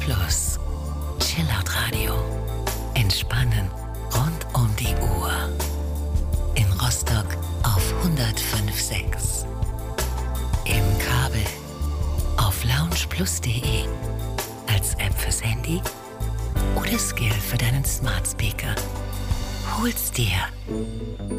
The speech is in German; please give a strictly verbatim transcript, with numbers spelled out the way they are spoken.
Plus. Chillout Radio. Entspannen rund um die Uhr. In Rostock auf hundertfünf Komma sechs. Im Kabel auf loungeplus punkt de. Als App fürs Handy oder Skill für deinen Smart Speaker. Hol's dir.